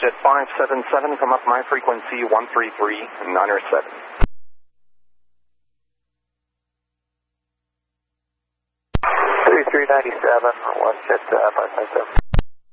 Jet 577, come up my frequency 133.907. 3397, 1 Jet 577.